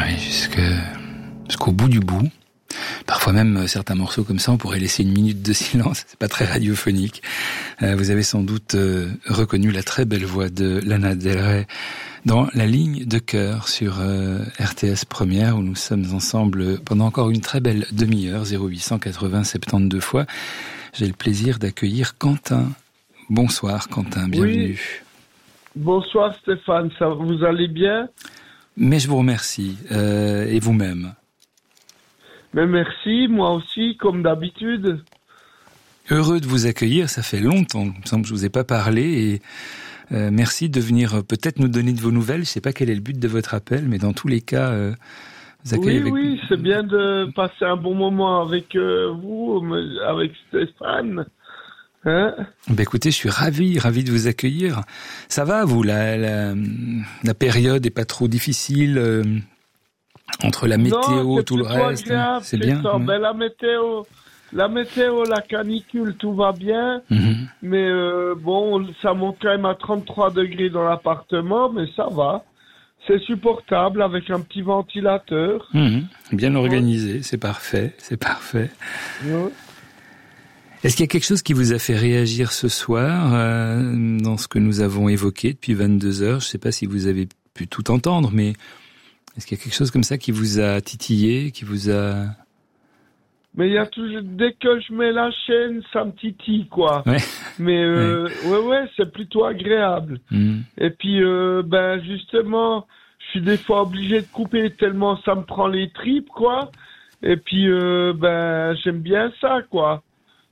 Oui, jusqu'au bout du bout. Parfois même, certains morceaux comme ça, on pourrait laisser une minute de silence. C'est pas très radiophonique. Vous avez sans doute reconnu la très belle voix de Lana Del Rey dans La ligne de cœur sur RTS Première, où nous sommes ensemble pendant encore une très belle demi-heure, 0880 72 fois. J'ai le plaisir d'accueillir Quentin. Bonsoir Quentin, bienvenue. Oui. Bonsoir Stéphane, vous allez bien? Mais je vous remercie, et vous-même? Mais merci, moi aussi, comme d'habitude. Heureux de vous accueillir, ça fait longtemps, il me semble que je vous ai pas parlé, et merci de venir peut-être nous donner de vos nouvelles. Je sais pas quel est le but de votre appel, mais dans tous les cas, vous accueillez Oui, c'est bien de passer un bon moment avec vous, avec Stéphane. Hein? Ben écoutez, je suis ravi de vous accueillir. Ça va, vous, la période est pas trop difficile entre la météo, non, tout le reste, agréable, c'est bien. Ça. Ben, la météo, la canicule, tout va bien. Mm-hmm. Mais bon, ça monte quand même à 33 degrés dans l'appartement, mais ça va. C'est supportable avec un petit ventilateur. Mm-hmm. Bien organisé, c'est parfait. Ouais. Est-ce qu'il y a quelque chose qui vous a fait réagir ce soir dans ce que nous avons évoqué depuis 22 heures? Je ne sais pas si vous avez pu tout entendre, mais est-ce qu'il y a quelque chose comme ça qui vous a titillé, qui vous a... Mais il y a toujours, dès que je mets la chaîne, ça me titille, quoi. Ouais. Mais ouais, c'est plutôt agréable. Mm. Et puis, ben justement, je suis des fois obligé de couper tellement ça me prend les tripes, quoi. Et puis, ben j'aime bien ça, quoi.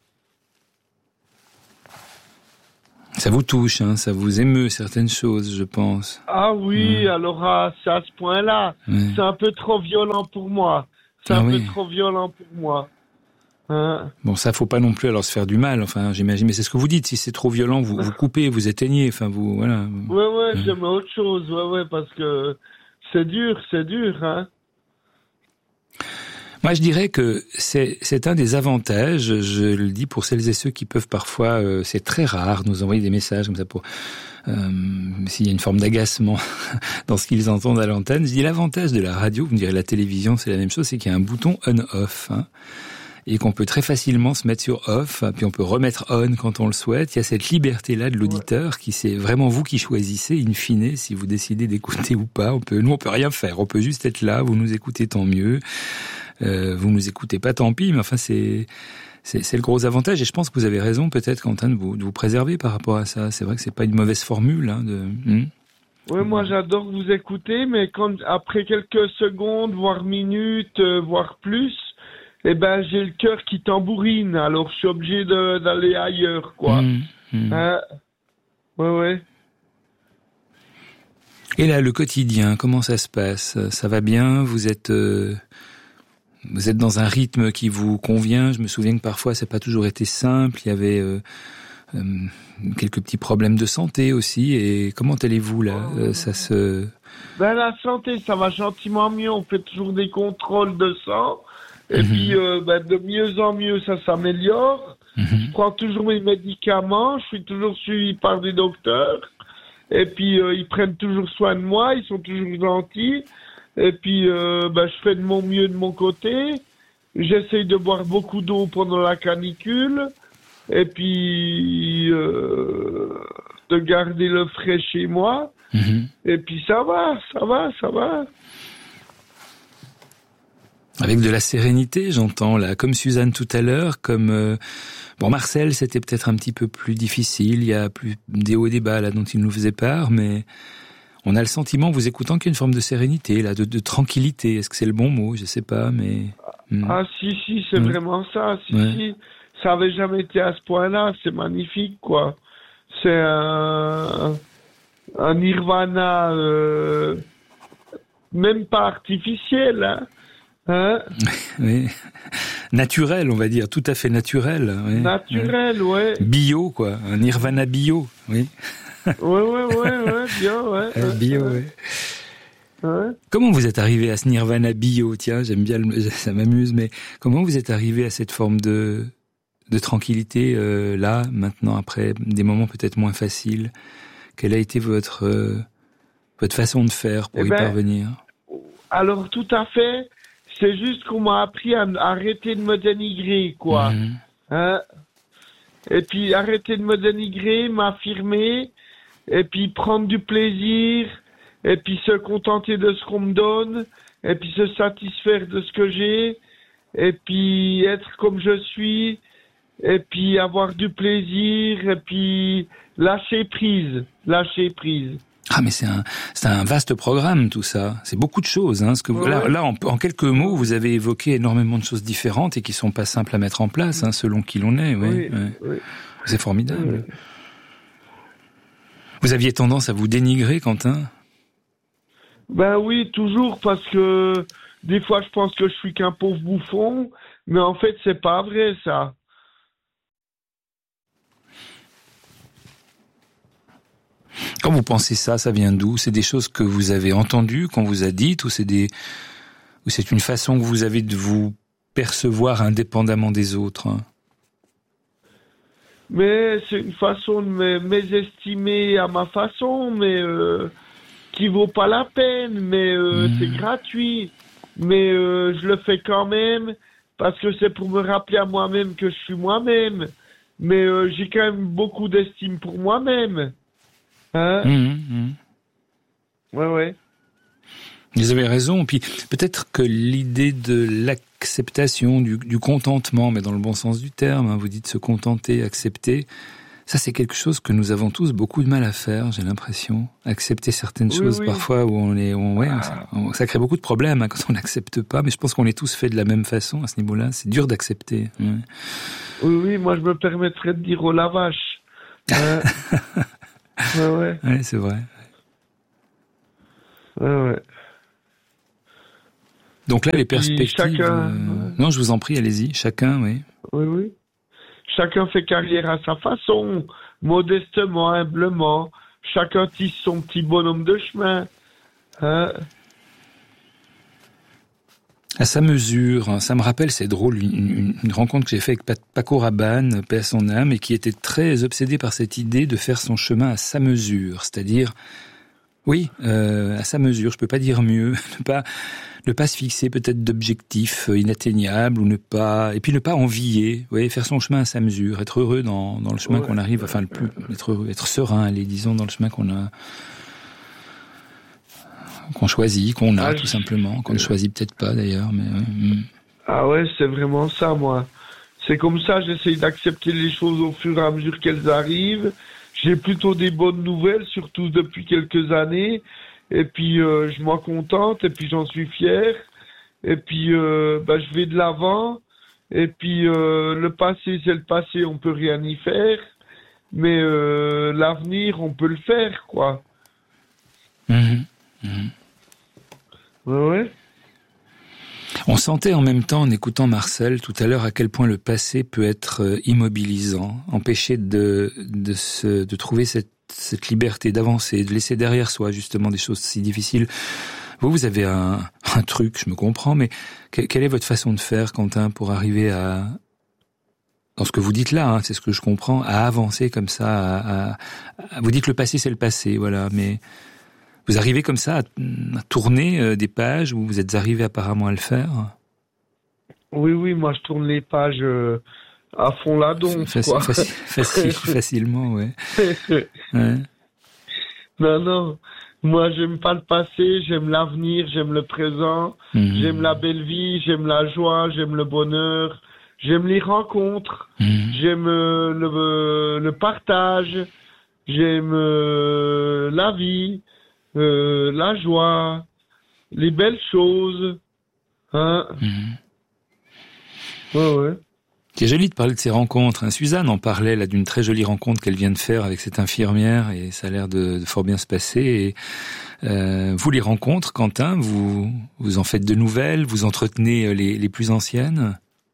Ça vous touche, hein, ça vous émeut certaines choses, je pense. Ah oui, alors c'est à ce point-là. Ouais. C'est un peu trop violent pour moi. Peu trop violent pour moi. Hein? Bon, ça, faut pas non plus alors se faire du mal, enfin, j'imagine. Mais c'est ce que vous dites, si c'est trop violent, vous coupez, vous éteignez, enfin, vous, voilà. Ouais, j'aime autre chose, ouais, parce que c'est dur, hein. Moi, je dirais que c'est un des avantages, je le dis pour celles et ceux qui peuvent parfois, c'est très rare, nous envoyer des messages comme ça pour s'il y a une forme d'agacement dans ce qu'ils entendent à l'antenne. Je dis l'avantage de la radio, vous me direz la télévision, c'est la même chose, c'est qu'il y a un bouton on-off, hein, et qu'on peut très facilement se mettre sur off, puis on peut remettre on quand on le souhaite. Il y a cette liberté-là de l'auditeur qui c'est vraiment vous qui choisissez in fine si vous décidez d'écouter ou pas. Nous, on peut rien faire, on peut juste être là, vous nous écoutez tant mieux. Vous nous écoutez pas, tant pis, mais enfin c'est le gros avantage, et je pense que vous avez raison peut-être Quentin de vous préserver par rapport à ça. C'est vrai que c'est pas une mauvaise formule, hein, Ouais, moi j'adore vous écouter, mais après quelques secondes, voire minutes, voire plus, eh ben j'ai le cœur qui tambourine, alors je suis obligé d'aller ailleurs, quoi. Ouais. Et là, le quotidien, comment ça se passe? Ça va bien? Vous êtes dans un rythme qui vous convient? Je me souviens que parfois ça n'a pas toujours été simple. Il y avait quelques petits problèmes de santé aussi. Et comment allez-vous là? Ben la santé, ça va gentiment mieux. On fait toujours des contrôles de sang. Et puis de mieux en mieux, ça s'améliore. Je prends toujours mes médicaments. Je suis toujours suivi par des docteurs. Et puis ils prennent toujours soin de moi. Ils sont toujours gentils. Et puis, je fais de mon mieux de mon côté. J'essaye de boire beaucoup d'eau pendant la canicule. Et puis, de garder le frais chez moi. Et puis, ça va. Avec de la sérénité, j'entends, là. Comme Suzanne tout à l'heure, comme... Marcel, c'était peut-être un petit peu plus difficile. Il y a plus des hauts et des bas, là, dont il nous faisait part, mais... On a le sentiment, vous écoutant, qu'il y a une forme de sérénité, là, de tranquillité. Est-ce que c'est le bon mot? Je sais pas, mais... Ah, si, c'est vraiment ça. Si. Ça avait jamais été à ce point-là. C'est magnifique, quoi. C'est un nirvana, même pas artificiel, hein? Oui. Naturel, on va dire. Tout à fait naturel. Oui. Naturel, ouais. Bio, quoi. Un nirvana bio, oui. Ouais, bien, ouais. Bio, ouais. Comment vous êtes arrivé à ce nirvana bio? Tiens, j'aime bien, ça m'amuse, mais comment vous êtes arrivé à cette forme de tranquillité, là, maintenant, après des moments peut-être moins faciles? Quelle a été votre façon de faire pour y parvenir? Alors tout à fait. C'est juste qu'on m'a appris à arrêter de me dénigrer, quoi. Hein? Et puis arrêter de me dénigrer, m'affirmer, et puis prendre du plaisir, et puis se contenter de ce qu'on me donne, et puis se satisfaire de ce que j'ai, et puis être comme je suis, et puis avoir du plaisir, et puis lâcher prise. Ah, mais c'est un vaste programme, tout ça. C'est beaucoup de choses, hein. Ce que vous, là, en quelques mots, vous avez évoqué énormément de choses différentes et qui sont pas simples à mettre en place, hein, selon qui l'on est, oui. C'est formidable. Oui. Vous aviez tendance à vous dénigrer, Quentin? Ben oui, toujours, parce que des fois, je pense que je suis qu'un pauvre bouffon, mais en fait, c'est pas vrai, ça. Quand vous pensez ça vient d'où? C'est des choses que vous avez entendues, qu'on vous a dites, ou c'est une façon que vous avez de vous percevoir indépendamment des autres, hein? Mais c'est une façon de m'estimer à ma façon, mais qui vaut pas la peine, mais c'est gratuit. Mais je le fais quand même, parce que c'est pour me rappeler à moi-même que je suis moi-même. Mais j'ai quand même beaucoup d'estime pour moi-même. Hein? Ouais. Vous avez raison. Puis peut-être que l'idée de l'acceptation, du contentement, mais dans le bon sens du terme, hein, vous dites se contenter, accepter, ça c'est quelque chose que nous avons tous beaucoup de mal à faire, j'ai l'impression. Accepter certaines choses parfois où ça crée beaucoup de problèmes, hein, quand on n'accepte pas, mais je pense qu'on est tous faits de la même façon à ce niveau-là. C'est dur d'accepter. Oui, moi je me permettrais de dire oh la vache. Ouais, c'est vrai. Ouais. Donc là, les perspectives... Non, je vous en prie, allez-y. Chacun, oui. Oui. Chacun fait carrière à sa façon, modestement, humblement. Chacun tisse son petit bonhomme de chemin. Hein? À sa mesure, hein, ça me rappelle, c'est drôle, une rencontre que j'ai faite avec Paco Rabanne, paix à son âme, et qui était très obsédé par cette idée de faire son chemin à sa mesure, c'est-à-dire, à sa mesure, je peux pas dire mieux, ne pas se fixer peut-être d'objectifs inatteignables, ou ne pas envier, faire son chemin à sa mesure, être heureux dans le chemin qu'on arrive, être heureux, être serein, disons, dans le chemin qu'on choisit, tout simplement, qu'on ne choisit peut-être pas d'ailleurs, mais Ah ouais, c'est vraiment ça, moi. C'est comme ça, j'essaye d'accepter les choses au fur et à mesure qu'elles arrivent. J'ai plutôt des bonnes nouvelles, surtout depuis quelques années, et puis je m'en contente, et puis j'en suis fier, et puis je vais de l'avant, et puis le passé c'est le passé, on peut rien y faire, mais l'avenir on peut le faire, quoi. Ouais. On sentait en même temps, en écoutant Marcel tout à l'heure, à quel point le passé peut être immobilisant, empêcher de trouver cette liberté d'avancer, de laisser derrière soi justement des choses si difficiles. Vous avez un truc, je me comprends, mais quelle est votre façon de faire, Quentin, pour arriver dans ce que vous dites là, hein, c'est ce que je comprends, à avancer comme ça, vous dites que le passé c'est le passé, voilà, mais vous arrivez comme ça à tourner des pages où vous êtes arrivé apparemment à le faire? Oui, moi je tourne les pages à fond la donce, quoi. Facilement, ouais. Non, moi j'aime pas le passé, j'aime l'avenir, j'aime le présent, j'aime la belle vie, j'aime la joie, j'aime le bonheur, j'aime les rencontres, j'aime le partage, j'aime la vie. La joie, les belles choses, hein. Ouais. C'est joli de parler de ces rencontres, hein. Suzanne en parlait là d'une très jolie rencontre qu'elle vient de faire avec cette infirmière et ça a l'air de fort bien se passer. Et vous, les rencontres, Quentin, vous en faites de nouvelles, vous entretenez les plus anciennes?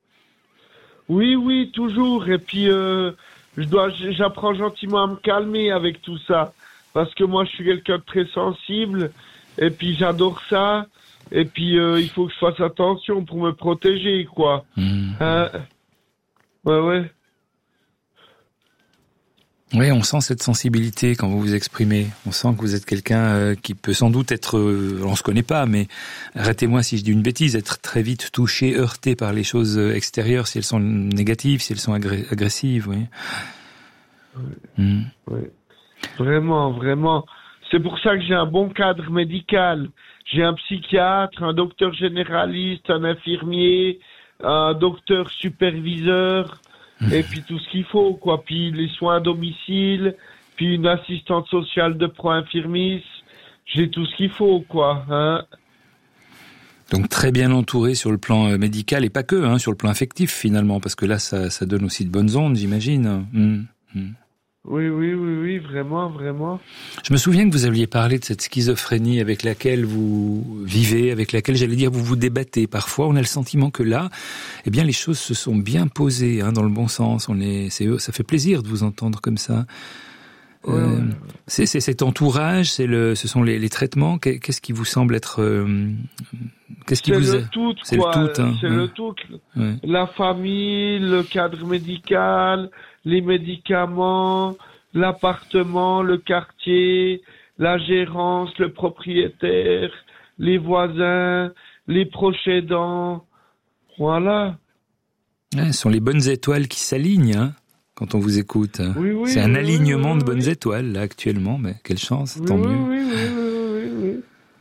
Oui, toujours. Et puis j'apprends gentiment à me calmer avec tout ça. Parce que moi, je suis quelqu'un de très sensible, et puis j'adore ça, et puis il faut que je fasse attention pour me protéger, quoi. Ouais. Oui, on sent cette sensibilité quand vous vous exprimez. On sent que vous êtes quelqu'un qui peut sans doute être, on se connaît pas, mais arrêtez-moi si je dis une bêtise, être très vite touché, heurté par les choses extérieures, si elles sont négatives, si elles sont agressives, oui. Oui. Oui. Vraiment, vraiment. C'est pour ça que j'ai un bon cadre médical. J'ai un psychiatre, un docteur généraliste, un infirmier, un docteur superviseur, et puis tout ce qu'il faut, quoi. Puis les soins à domicile, puis une assistante sociale de pro-infirmice. J'ai tout ce qu'il faut, quoi. Hein. Donc très bien entouré sur le plan médical, et pas que, sur le plan affectif finalement, parce que là, ça donne aussi de bonnes ondes, j'imagine. Oui, vraiment, vraiment. Je me souviens que vous aviez parlé de cette schizophrénie avec laquelle vous vivez, avec laquelle, j'allais dire, vous vous débattez. Parfois, on a le sentiment que là, eh bien, les choses se sont bien posées, dans le bon sens. Ça fait plaisir de vous entendre comme ça. C'est cet entourage, ce sont les traitements. Qu'est-ce qui vous semble être C'est le tout, quoi. C'est le tout. Ouais. La famille, le cadre médical, les médicaments, l'appartement, le quartier, la gérance, le propriétaire, les voisins, les proches aidants. Voilà. Ce sont les bonnes étoiles qui s'alignent, quand on vous écoute. Oui, c'est un alignement de bonnes étoiles, là, actuellement. Mais quelle chance, tant mieux. Oui.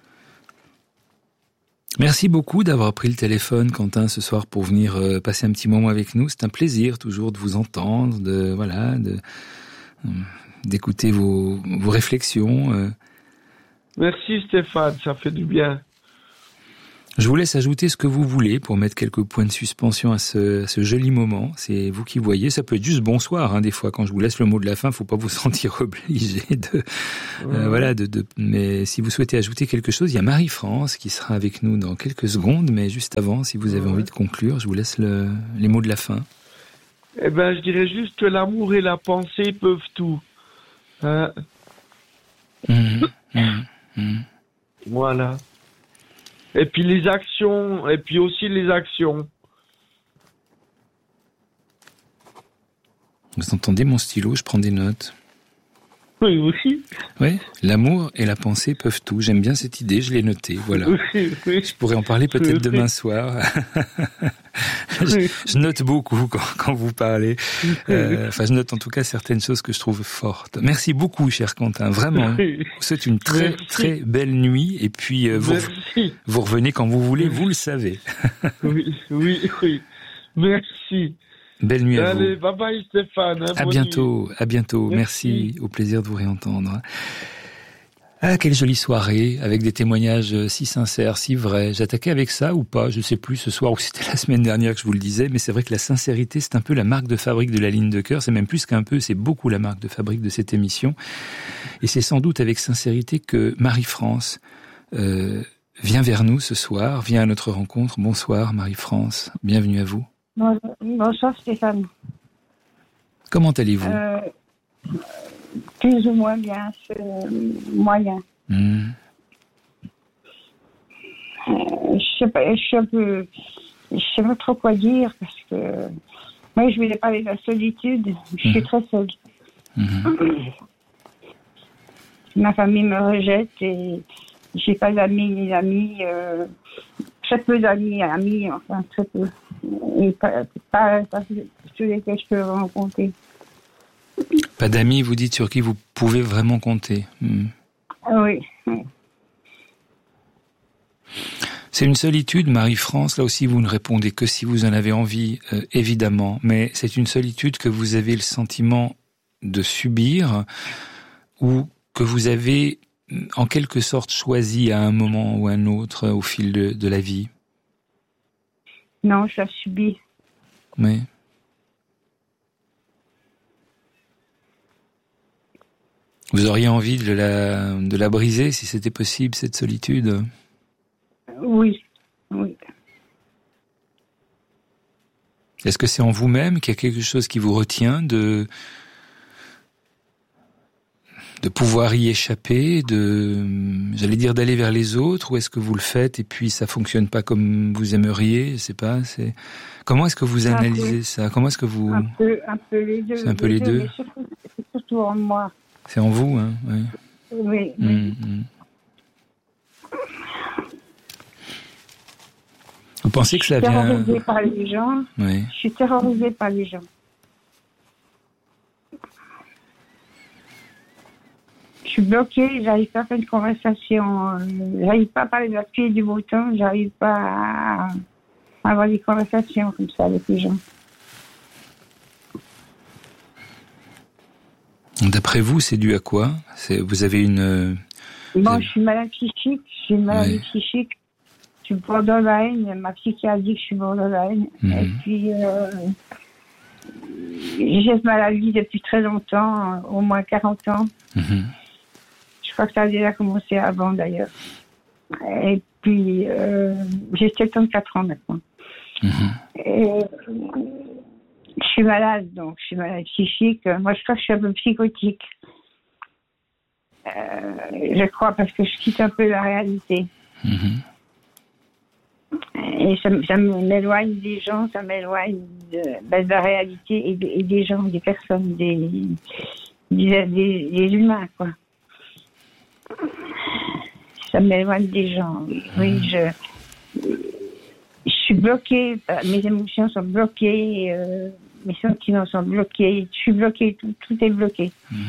Merci beaucoup d'avoir pris le téléphone, Quentin, ce soir pour venir passer un petit moment avec nous. C'est un plaisir toujours de vous entendre, d'écouter vos réflexions. Merci Stéphane, ça fait du bien. Je vous laisse ajouter ce que vous voulez pour mettre quelques points de suspension à ce joli moment. C'est vous qui voyez. Ça peut être juste bonsoir, des fois. Quand je vous laisse le mot de la fin, faut pas vous sentir obligé mais si vous souhaitez ajouter quelque chose, il y a Marie-France qui sera avec nous dans quelques secondes. Mais juste avant, si vous avez envie de conclure, je vous laisse les mots de la fin. Eh ben, je dirais juste que l'amour et la pensée peuvent tout. Voilà. Et puis les actions, et puis aussi les actions. Vous entendez mon stylo, je prends des notes. Oui. Oui, l'amour et la pensée peuvent tout. J'aime bien cette idée, je l'ai notée, voilà. Oui. Je pourrais en parler peut-être demain soir. Je note beaucoup quand vous parlez. Je note en tout cas certaines choses que je trouve fortes. Merci beaucoup, cher Quentin, vraiment. Je vous souhaite une très, très belle nuit. Et puis, vous revenez quand vous voulez, vous le savez. Oui. Merci. Belle nuit à vous. Allez, bye bye Stéphane. À bientôt. Merci. Au plaisir de vous réentendre. Ah, quelle jolie soirée, avec des témoignages si sincères, si vrais. J'attaquais avec ça ou pas, je sais plus ce soir ou c'était la semaine dernière que je vous le disais, mais c'est vrai que la sincérité, c'est un peu la marque de fabrique de la ligne de cœur, c'est même plus qu'un peu, c'est beaucoup la marque de fabrique de cette émission. Et c'est sans doute avec sincérité que Marie-France vient vers nous ce soir, vient à notre rencontre. Bonsoir Marie-France, bienvenue à vous. Bonsoir Stéphane. Comment allez-vous ? Plus ou moins bien, c'est moyen. Je sais pas trop quoi dire parce que moi je voulais parler de la solitude. Je suis très seule. Ma famille me rejette et j'ai pas d'amis ni d'amis. Très peu d'amis, enfin très peu. Et pas sur lesquels je peux rencontrer. Pas d'amis, vous dites, sur qui vous pouvez vraiment compter. Oui. C'est une solitude, Marie-France. Là aussi, vous ne répondez que si vous en avez envie, évidemment. Mais c'est une solitude que vous avez le sentiment de subir ou que vous avez en quelque sorte choisi à un moment ou à un autre au fil de la vie. Non, je la subis. Oui. Vous auriez envie de la briser si c'était possible, cette solitude ? Oui. Est-ce que c'est en vous-même qu'il y a quelque chose qui vous retient de pouvoir y échapper, j'allais dire d'aller vers les autres, ou est-ce que vous le faites et puis ça fonctionne pas comme vous aimeriez? Je sais pas. Comment est-ce que vous analysez ça? Comment est-ce que vous... Un peu les deux. C'est un peu les deux. Mais surtout en moi. C'est en vous, hein? Oui. Oui. Vous pensez que ça vient... terrorisée par les gens. Oui. Je suis terrorisée par les gens. Je suis bloquée, j'arrive pas à faire une conversation, j'arrive pas à parler de la pluie et du beau temps, j'arrive pas à avoir des conversations comme ça avec les gens. D'après vous, c'est dû à quoi? Vous avez une... Bon, je suis malade psychique, j'ai une maladie psychique, je suis borderline, ma psychiatre dit que je suis borderline, et puis j'ai cette maladie depuis très longtemps, au moins 40 ans. Je crois que ça a déjà commencé avant d'ailleurs. Et puis, j'ai 74 ans maintenant. Et, je suis malade, donc je suis malade psychique. Moi, je crois que je suis un peu psychotique. Je crois parce que je quitte un peu la réalité. Et ça m'éloigne des gens, ça m'éloigne de la réalité et des gens, des personnes, des humains, quoi. Ça m'éloigne des gens. Oui, je suis bloquée, mes émotions sont bloquées, mes sentiments sont bloqués, je suis bloquée, tout est bloqué.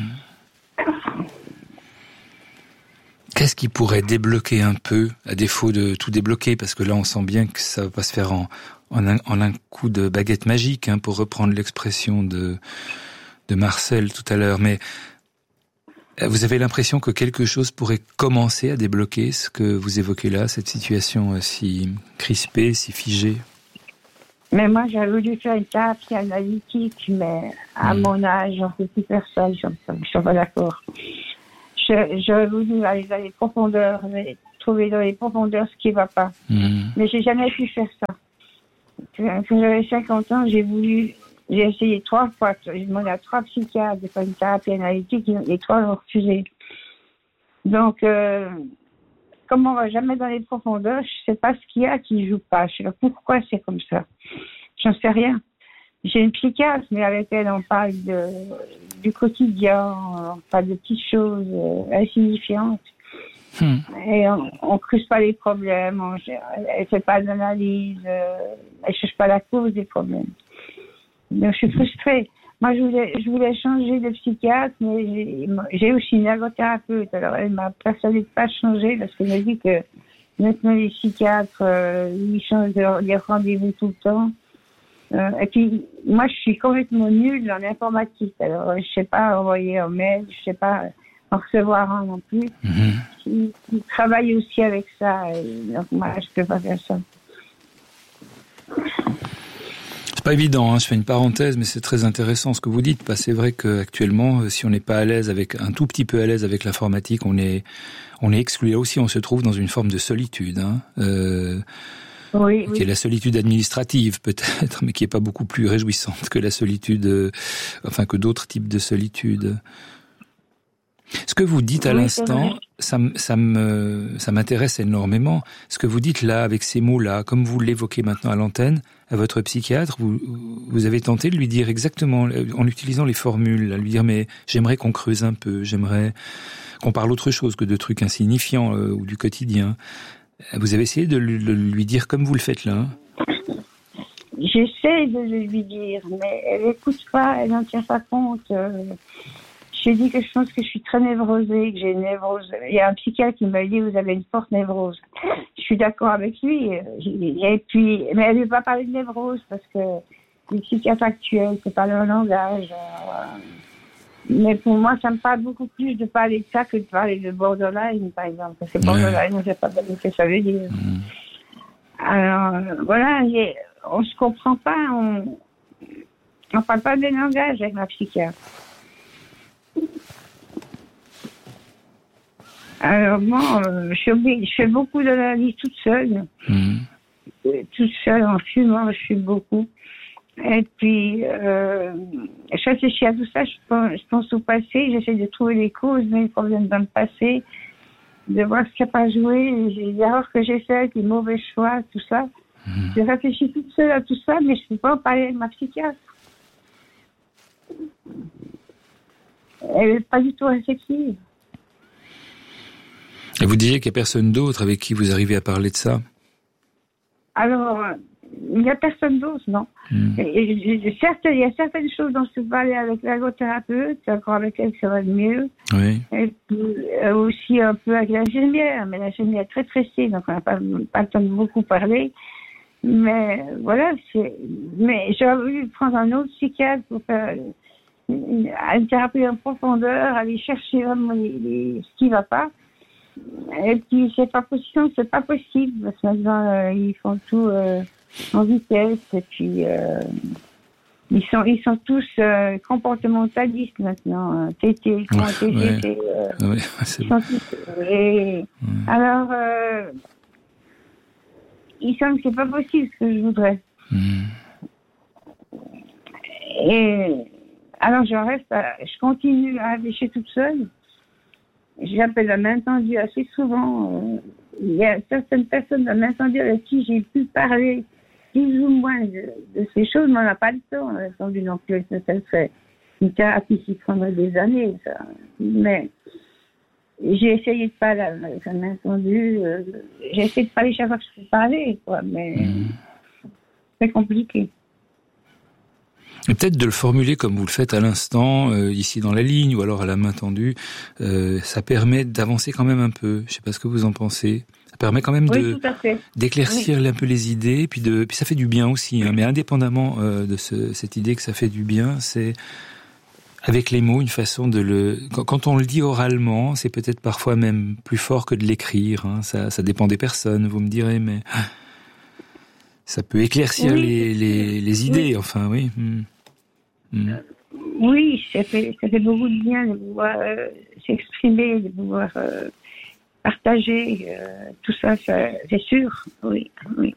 Qu'est-ce qui pourrait débloquer un peu, à défaut de tout débloquer, parce que là on sent bien que ça va pas se faire en un coup de baguette magique, hein, pour reprendre l'expression de Marcel tout à l'heure, mais vous avez l'impression que quelque chose pourrait commencer à débloquer ce que vous évoquez là, cette situation si crispée, si figée? Mais moi, j'avais voulu faire une thérapie analytique, mais à mon âge, j'en peux plus faire ça, je suis pas d'accord. J'aurais voulu aller dans les profondeurs, trouver dans les profondeurs ce qui va pas. Mais j'ai jamais pu faire ça. Quand j'avais 50 ans, j'ai essayé 3 fois, j'ai demandé à 3 psychiatres de faire une thérapie analytique, les 3 l'ont refusé. Donc, comme on va jamais dans les profondeurs, je sais pas ce qu'il y a qui joue pas. Je sais pas pourquoi c'est comme ça. J'en sais rien. J'ai une psychiatre, mais avec elle, on parle du quotidien, on parle de petites choses insignifiantes. Et on creuse pas les problèmes, elle fait pas d'analyse, elle cherche pas la cause des problèmes. Donc, je suis frustrée. Moi, je voulais changer de psychiatre, mais j'ai aussi une ergothérapeute. Alors, elle m'a persuadée de pas changer parce qu'elle m'a dit que maintenant, les psychiatres, ils changent les rendez-vous tout le temps. Et puis, moi, je suis complètement nulle en informatique. Alors, je sais pas envoyer un mail, je sais pas en recevoir un non plus. Ils travaillent aussi avec ça. Et donc, moi, je peux pas faire ça. C'est pas évident, hein, je fais une parenthèse, mais c'est très intéressant ce que vous dites. C'est vrai qu'actuellement, si on n'est pas un tout petit peu à l'aise avec l'informatique, on est exclu. Là aussi, on se trouve dans une forme de solitude, hein, qui est la solitude administrative peut-être, mais qui est pas beaucoup plus réjouissante que la solitude, que d'autres types de solitude. Ce que vous dites à l'instant, ça m'intéresse énormément. Ce que vous dites là, avec ces mots-là, comme vous l'évoquez maintenant à l'antenne, à votre psychiatre, vous avez tenté de lui dire exactement, en utilisant les formules, à lui dire, mais j'aimerais qu'on creuse un peu, j'aimerais qu'on parle autre chose que de trucs insignifiants ou du quotidien. Vous avez essayé de lui dire comme vous le faites là? J'essaie de lui dire, mais elle n'écoute pas, elle n'en tient pas compte. J'ai dit que je pense que je suis très névrosée, que j'ai une névrose. Il y a un psychiatre qui m'a dit, vous avez une forte névrose. Je suis d'accord avec lui. Et puis, mais elle ne veut pas parler de névrose parce que les psychiatres actuels, c'est pas leur langage. Mais pour moi, ça me parle beaucoup plus de parler de ça que de parler de borderline, par exemple. Parce que borderline, on ne sait pas ce que ça veut dire. Alors, voilà, on se comprend pas, on parle pas de langage avec ma psychiatre. Alors moi, je fais beaucoup d'analyses toute seule. Toute seule, en fumant, je fume beaucoup. Et puis, je réfléchis à tout ça, je pense au passé, j'essaie de trouver les causes de mes problèmes dans le passé, de voir ce qui n'a pas joué, les erreurs que j'ai faites, les mauvais choix, tout ça. Je réfléchis toute seule à tout ça, mais je ne peux pas en parler avec ma psychiatre. Elle n'est pas du tout réceptive. Et vous disiez qu'il n'y a personne d'autre avec qui vous arrivez à parler de ça? Alors, il n'y a personne d'autre, non. Certes, il y a certaines choses dont je peux parler avec l'ergothérapeute, c'est encore avec elle que ça va le mieux. Oui. Et puis, aussi un peu avec l'infirmière, mais l'infirmière est très pressée, donc on n'a pas le temps de beaucoup parler. Mais voilà, mais j'aurais voulu prendre un autre psychiatre pour faire une thérapie en profondeur, aller chercher vraiment ce qui ne va pas. Et puis c'est pas possible, parce que maintenant ils font tout en vitesse, et puis ils sont tous comportementalistes maintenant, TT, TT, ils sont tous, alors il semble que c'est pas possible ce que je voudrais. Et alors je continue à réfléchir toute seule. J'appelle la main tendue assez souvent. Il y a certaines personnes de la main tendue avec qui j'ai pu parler plus ou moins de ces choses, mais on n'a pas le temps. La main tendue non plus, ça fait une thérapie qui prendrait des années, ça. Mais j'ai essayé de parler avec la main tendue. J'ai essayé de parler chaque fois que je peux parler, quoi, mais c'est compliqué. Et peut-être de le formuler comme vous le faites à l'instant, ici dans la ligne, ou alors à la main tendue, ça permet d'avancer quand même un peu. Je sais pas ce que vous en pensez. Ça permet quand même d'éclaircir un peu les idées, puis ça fait du bien aussi. Mais indépendamment de cette idée que ça fait du bien, c'est avec les mots une façon quand on le dit oralement, c'est peut-être parfois même plus fort que de l'écrire. Hein. Ça dépend des personnes, vous me direz, mais ça peut éclaircir les idées. Enfin, oui. Oui, ça fait beaucoup de bien de pouvoir s'exprimer, de pouvoir partager, tout ça, c'est sûr, oui.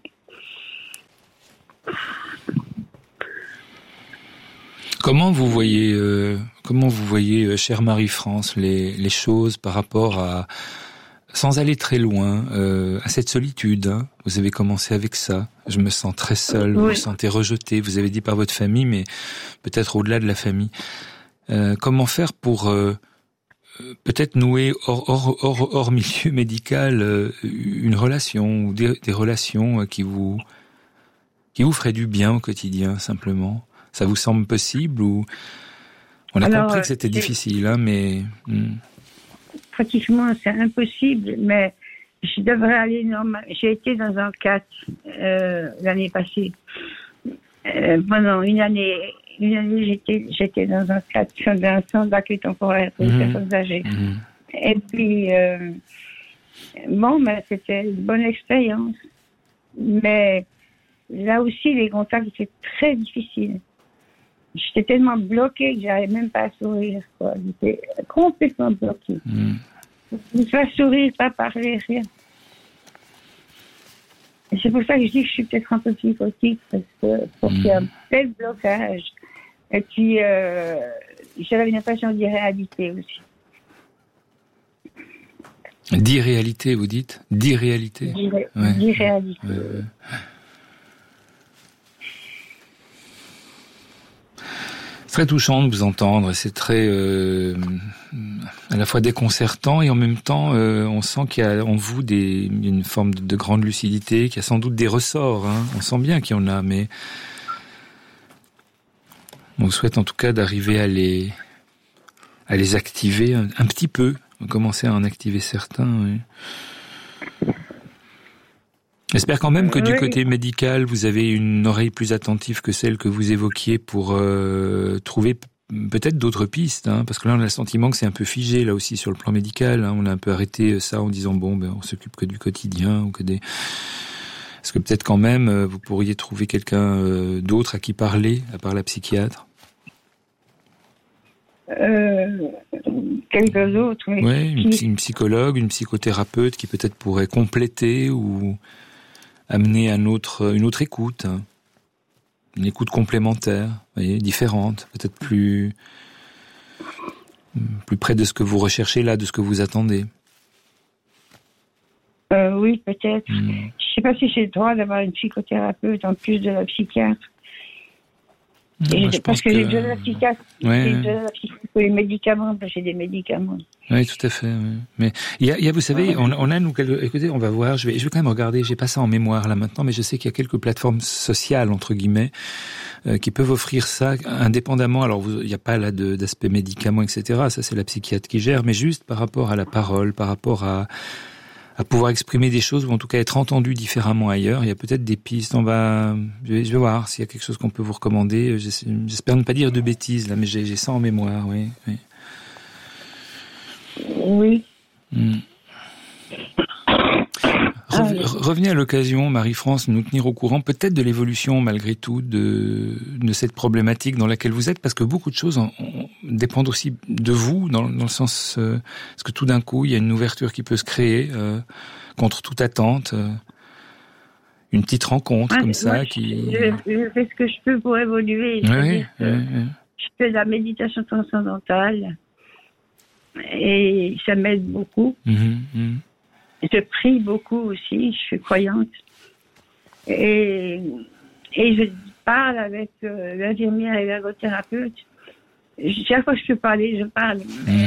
Comment vous voyez, chère Marie-France, les choses par rapport à, sans aller très loin, à cette solitude, hein. Vous avez commencé avec ça. Je me sens très seule, vous vous sentez rejetée. Vous avez dit par votre famille, mais peut-être au-delà de la famille. Comment faire pour peut-être nouer hors milieu médical une relation ou des relations qui vous feraient du bien au quotidien, simplement? Ça vous semble possible ou on a compris que c'était difficile, hein, mais pratiquement c'est impossible, mais je devrais aller normal. J'ai été dans un 4 l'année passée. Pendant une année j'étais dans un 4 dans un centre d'accueil temporaire pour les personnes âgées. Et puis c'était une bonne expérience, mais là aussi les contacts étaient très difficiles. J'étais tellement bloquée que j'arrivais même pas à sourire, quoi. J'étais complètement bloquée. Ne pas sourire, pas parler, rien. Et c'est pour ça que je dis que je suis peut-être un peu psychotique, parce qu'il y a un tel blocage. Et puis, j'avais une impression d'irréalité aussi. D'irréalité, vous dites? D'irréalité? D'irréalité. Très touchant de vous entendre, c'est très à la fois déconcertant et en même temps on sent qu'il y a en vous une forme de grande lucidité, qu'il y a sans doute des ressorts, hein. On sent bien qu'il y en a, mais on vous souhaite en tout cas d'arriver à les activer un petit peu, commencer à en activer certains. Oui. J'espère quand même que du côté médical, vous avez une oreille plus attentive que celle que vous évoquiez pour trouver peut-être d'autres pistes, hein, parce que là on a le sentiment que c'est un peu figé là aussi sur le plan médical, hein. On a un peu arrêté ça en disant on s'occupe que du quotidien ou que des... Est-ce que peut-être quand même vous pourriez trouver quelqu'un d'autre à qui parler à part la psychiatre? Quelqu'un d'autre, oui. Oui, une psychologue, une psychothérapeute qui peut-être pourrait compléter ou amener une autre écoute. une écoute complémentaire, vous voyez, différente, peut-être plus près de ce que vous recherchez là, de ce que vous attendez. Oui, peut-être. Je ne sais pas si j'ai le droit d'avoir une psychothérapeute en plus de la psychiatre. Parce que j'ai besoin de la psychiatre. J'ai besoin de la psychiatre pour les médicaments, parce que j'ai des médicaments. Oui, tout à fait. Oui. Mais il y a, vous savez, on a nous écoutez, on va voir. Je vais quand même regarder. J'ai pas ça en mémoire là maintenant, mais je sais qu'il y a quelques plateformes sociales entre guillemets qui peuvent offrir ça indépendamment. Alors, il n'y a pas là d'aspect médicaments, etc. Ça, c'est la psychiatre qui gère, mais juste par rapport à la parole, par rapport à pouvoir exprimer des choses ou en tout cas être entendu différemment ailleurs. Il y a peut-être des pistes. Je vais voir s'il y a quelque chose qu'on peut vous recommander. J'espère ne pas dire de bêtises là, mais j'ai ça en mémoire. Oui. Oui. Revenez à l'occasion, Marie-France, nous tenir au courant peut-être de l'évolution malgré tout de cette problématique dans laquelle vous êtes, parce que beaucoup de choses dépendent aussi de vous, dans le sens parce que tout d'un coup il y a une ouverture qui peut se créer contre toute attente, une petite rencontre comme ça qui. Je fais ce que je peux pour évoluer. Oui. Je fais de la méditation transcendantale et ça m'aide beaucoup. Je prie beaucoup aussi, je suis croyante. Et je parle avec l'infirmière et l'ergothérapeute. Chaque fois que je peux parler, je parle.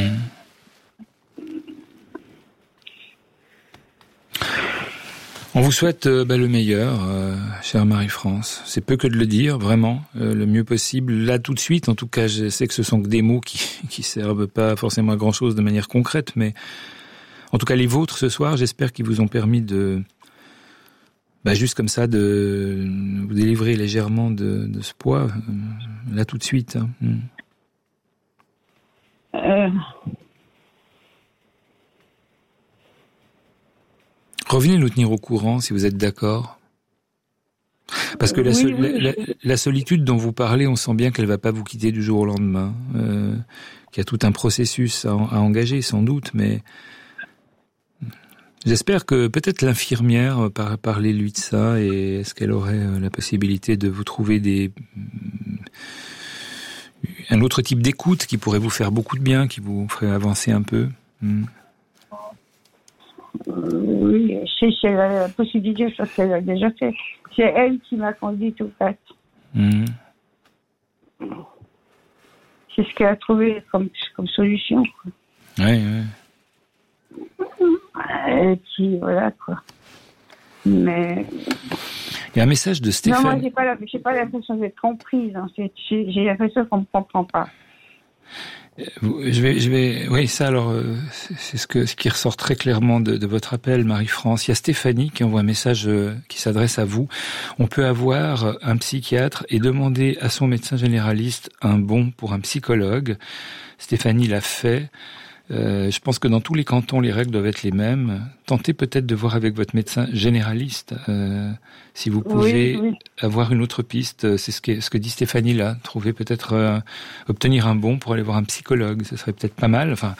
On vous souhaite le meilleur, chère Marie-France. C'est peu que de le dire, vraiment, le mieux possible. Là, tout de suite, en tout cas, je sais que ce sont que des mots qui servent pas forcément à grand-chose de manière concrète, mais en tout cas, les vôtres ce soir, j'espère qu'ils vous ont permis de, juste comme ça, de vous délivrer légèrement de ce poids, là tout de suite. Revenez nous tenir au courant si vous êtes d'accord. Parce que la solitude dont vous parlez, on sent bien qu'elle va pas vous quitter du jour au lendemain, qu'il y a tout un processus à engager sans doute, mais j'espère que peut-être l'infirmière parlez-lui de ça, et est-ce qu'elle aurait la possibilité de vous trouver un autre type d'écoute qui pourrait vous faire beaucoup de bien, qui vous ferait avancer un peu. Oui, c'est la possibilité, je pense qu'elle a déjà fait. C'est elle qui m'a conduite au fait. C'est ce qu'elle a trouvé comme solution. Oui. Et puis voilà quoi. Mais il y a un message de Stéphane. Non, moi j'ai pas l'impression d'être comprise. Hein. J'ai l'impression qu'on me comprend pas. Oui, ça alors, c'est ce qui ressort très clairement de votre appel, Marie-France. Il y a Stéphanie qui envoie un message qui s'adresse à vous. On peut avoir un psychiatre et demander à son médecin généraliste un bon pour un psychologue. Stéphanie l'a fait. Je pense que dans tous les cantons, les règles doivent être les mêmes. Tentez peut-être de voir avec votre médecin généraliste si vous pouvez avoir une autre piste. C'est ce que dit Stéphanie là. Trouver peut-être obtenir un bon pour aller voir un psychologue. Ce serait peut-être pas mal. Enfin,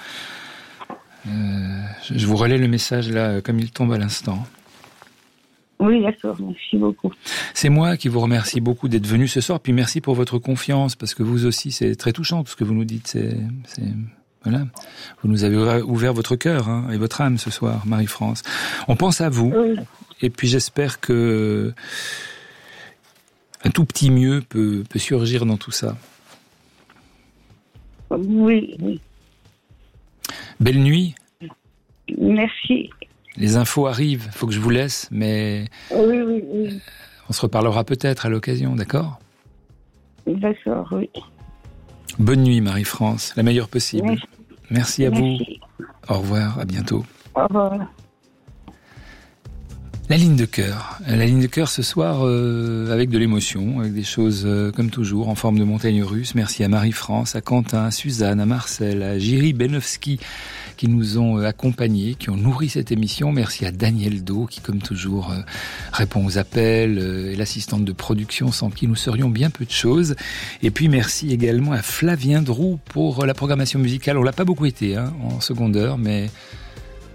je vous relais le message là comme il tombe à l'instant. Oui, d'accord. Merci beaucoup. C'est moi qui vous remercie beaucoup d'être venu ce soir. Puis merci pour votre confiance, parce que vous aussi, c'est très touchant tout ce que vous nous dites. Voilà, vous nous avez ouvert votre cœur et votre âme ce soir, Marie-France. On pense à vous, et puis j'espère que un tout petit mieux peut surgir dans tout ça. Oui. Belle nuit. Merci. Les infos arrivent, faut que je vous laisse, mais oui. On se reparlera peut-être à l'occasion, d'accord ? D'accord, oui. Bonne nuit, Marie-France, la meilleure possible. Merci à vous. Au revoir, à bientôt. Au revoir. La ligne de cœur. La ligne de cœur ce soir avec de l'émotion, avec des choses comme toujours en forme de montagne russe. Merci à Marie-France, à Quentin, à Suzanne, à Marcel, à Jiri Benowski qui nous ont accompagnés, qui ont nourri cette émission. Merci à Daniel Do qui, comme toujours, répond aux appels, et l'assistante de production sans qui nous serions bien peu de choses. Et puis merci également à Flavien Drou pour la programmation musicale. On l'a pas beaucoup été en seconde heure, mais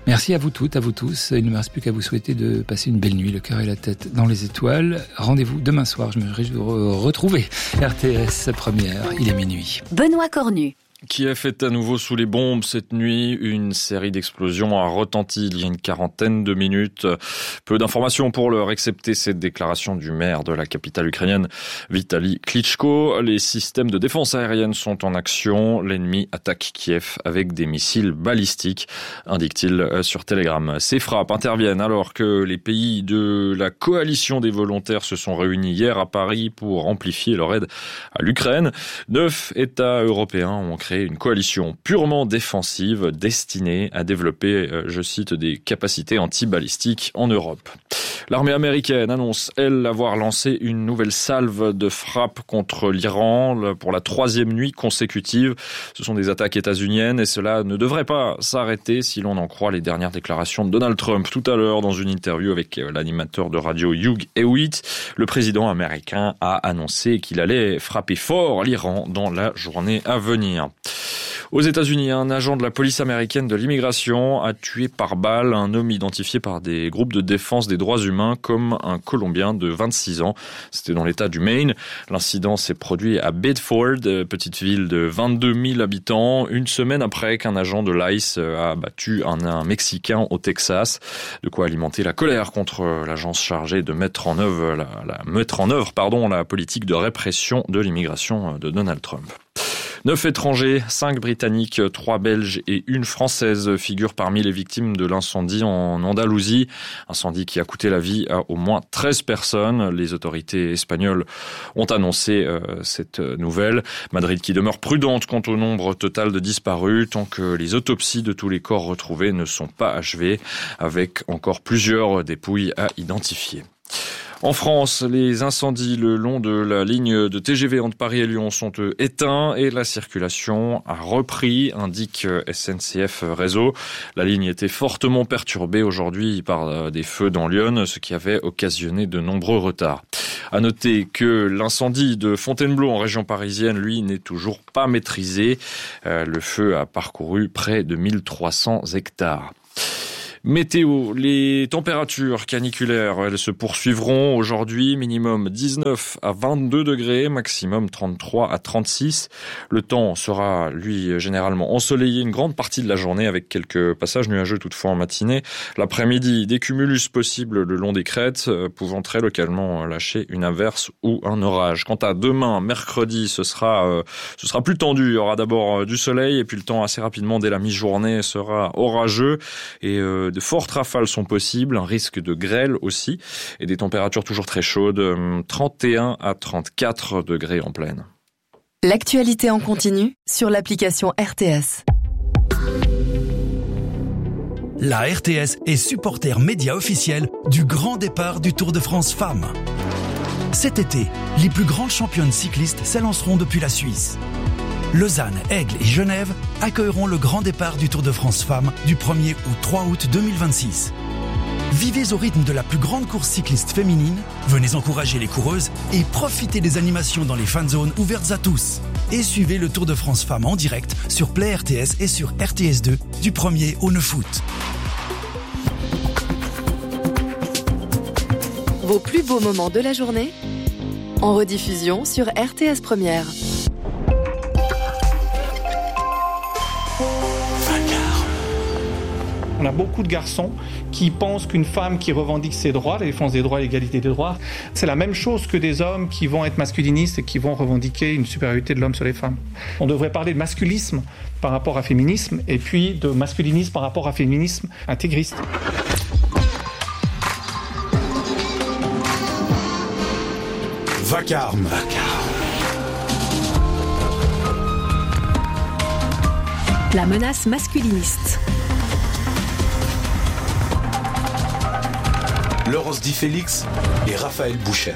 Merci à vous toutes, à vous tous. Il ne me reste plus qu'à vous souhaiter de passer une belle nuit, le cœur et la tête dans les étoiles. Rendez-vous demain soir, je me réjouis de vous retrouver. RTS Première, il est minuit. Benoît Cornu. Kiev est à nouveau sous les bombes cette nuit. Une série d'explosions a retenti il y a une quarantaine de minutes. Peu d'informations pour l'heure, excepté cette déclaration du maire de la capitale ukrainienne, Vitali Klitschko. Les systèmes de défense aérienne sont en action. L'ennemi attaque Kiev avec des missiles balistiques, indique-t-il sur Telegram. Ces frappes interviennent alors que les pays de la coalition des volontaires se sont réunis hier à Paris pour amplifier leur aide à l'Ukraine. 9 États européens ont créé une coalition purement défensive destinée à développer, je cite, des capacités anti-balistiques en Europe. L'armée américaine annonce, elle, avoir lancé une nouvelle salve de frappe contre l'Iran pour la 3e nuit consécutive. Ce sont des attaques états-uniennes et cela ne devrait pas s'arrêter si l'on en croit les dernières déclarations de Donald Trump tout à l'heure dans une interview avec l'animateur de radio Hugh Hewitt. Le président américain a annoncé qu'il allait frapper fort l'Iran dans la journée à venir. Aux États-Unis, un agent de la police américaine de l'immigration a tué par balle un homme identifié par des groupes de défense des droits humains comme un Colombien de 26 ans. C'était dans l'État du Maine. L'incident s'est produit à Bedford, petite ville de 22 000 habitants, une semaine après qu'un agent de l'ICE a abattu un Mexicain au Texas. De quoi alimenter la colère contre l'agence chargée de mettre en œuvre la politique de répression de l'immigration de Donald Trump. 9 étrangers, 5 Britanniques, 3 Belges et 1 Française figurent parmi les victimes de l'incendie en Andalousie. Incendie qui a coûté la vie à au moins 13 personnes. Les autorités espagnoles ont annoncé cette nouvelle. Madrid qui demeure prudente quant au nombre total de disparus tant que les autopsies de tous les corps retrouvés ne sont pas achevées, avec encore plusieurs dépouilles à identifier. En France, les incendies le long de la ligne de TGV entre Paris et Lyon sont éteints et la circulation a repris, indique SNCF Réseau. La ligne était fortement perturbée aujourd'hui par des feux dans l'Yonne, ce qui avait occasionné de nombreux retards. À noter que l'incendie de Fontainebleau en région parisienne, lui, n'est toujours pas maîtrisé. Le feu a parcouru près de 1300 hectares. Météo, les températures caniculaires, elles se poursuivront aujourd'hui, minimum 19 à 22 degrés, maximum 33 à 36. Le temps sera, lui, généralement ensoleillé une grande partie de la journée avec quelques passages nuageux toutefois en matinée. L'après-midi, des cumulus possibles le long des crêtes, pouvant très localement lâcher une averse ou un orage. Quant à demain, mercredi, ce sera plus tendu. Il y aura d'abord du soleil et puis le temps assez rapidement dès la mi-journée sera orageux et de fortes rafales sont possibles, un risque de grêle aussi, et des températures toujours très chaudes, 31 à 34 degrés en pleine. L'actualité en continu sur l'application RTS. La RTS est supporter média officiel du grand départ du Tour de France Femmes. Cet été, les plus grandes championnes cyclistes s'élanceront depuis la Suisse. Lausanne, Aigle et Genève accueilleront le grand départ du Tour de France Femmes du 1er au 3 août 2026. Vivez au rythme de la plus grande course cycliste féminine, venez encourager les coureuses et profitez des animations dans les fan zones ouvertes à tous. Et suivez le Tour de France Femmes en direct sur Play RTS et sur RTS2 du 1er au 9 août. Vos plus beaux moments de la journée en rediffusion sur RTS Première. On a beaucoup de garçons qui pensent qu'une femme qui revendique ses droits, la défense des droits, l'égalité des droits, c'est la même chose que des hommes qui vont être masculinistes et qui vont revendiquer une supériorité de l'homme sur les femmes. On devrait parler de masculisme par rapport à féminisme et puis de masculinisme par rapport à féminisme intégriste. Vacarme. La menace masculiniste. Laurence Di Félix et Raphaël Bouchet.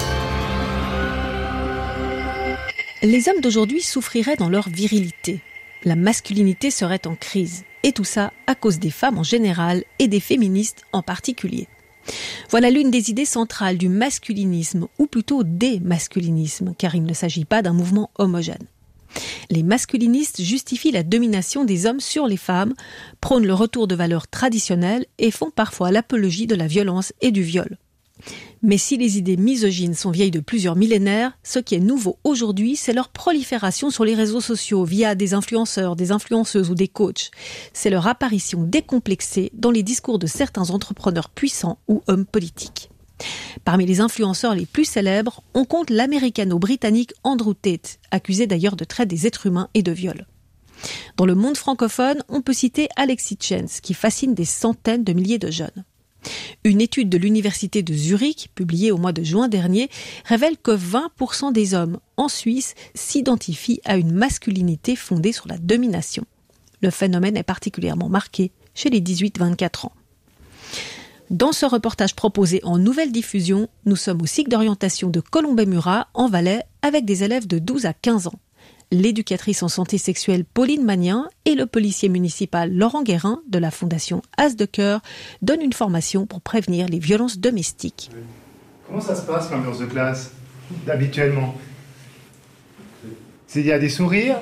Les hommes d'aujourd'hui souffriraient dans leur virilité. La masculinité serait en crise. Et tout ça à cause des femmes en général et des féministes en particulier. Voilà l'une des idées centrales du masculinisme, ou plutôt des masculinismes, car il ne s'agit pas d'un mouvement homogène. Les masculinistes justifient la domination des hommes sur les femmes, prônent le retour de valeurs traditionnelles et font parfois l'apologie de la violence et du viol. Mais si les idées misogynes sont vieilles de plusieurs millénaires, ce qui est nouveau aujourd'hui, c'est leur prolifération sur les réseaux sociaux via des influenceurs, des influenceuses ou des coachs. C'est leur apparition décomplexée dans les discours de certains entrepreneurs puissants ou hommes politiques. Parmi les influenceurs les plus célèbres, on compte l'américano-britannique Andrew Tate, accusé d'ailleurs de traite des êtres humains et de viol. Dans le monde francophone, on peut citer Alexis Chance, qui fascine des centaines de milliers de jeunes. Une étude de l'université de Zurich, publiée au mois de juin dernier, révèle que 20% des hommes en Suisse s'identifient à une masculinité fondée sur la domination. Le phénomène est particulièrement marqué chez les 18-24 ans. Dans ce reportage proposé en nouvelle diffusion, nous sommes au cycle d'orientation de Colombey-Murat, en Valais, avec des élèves de 12 à 15 ans. L'éducatrice en santé sexuelle Pauline Magnin et le policier municipal Laurent Guérin de la fondation As de Cœur donnent une formation pour prévenir les violences domestiques. Comment ça se passe l'ambiance de classe, habituellement? Il y a des sourires?